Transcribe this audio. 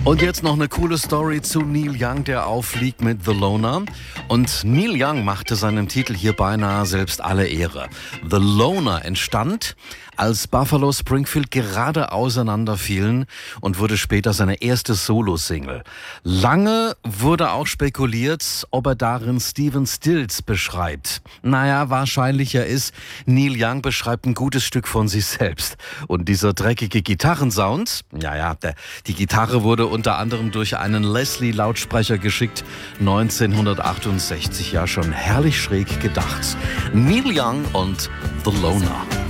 Und jetzt noch eine coole Story zu Neil Young, der auffliegt mit The Loner. Und Neil Young machte seinem Titel hier beinahe selbst alle Ehre. The Loner entstand, als Buffalo Springfield gerade auseinanderfielen und wurde später seine erste Solo-Single. Lange wurde auch spekuliert, ob er darin Stephen Stills beschreibt. Naja, wahrscheinlicher ist, Neil Young beschreibt ein gutes Stück von sich selbst. Und dieser dreckige Gitarrensound, die Gitarre wurde unter anderem durch einen Leslie-Lautsprecher geschickt, 1968, ja schon herrlich schräg gedacht. Neil Young und The Loner.